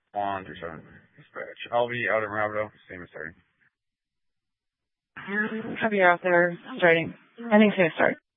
137. Dispatch. I'll be out in Rapido. Same as starting. Copy, you're out there starting. I think it's going to start.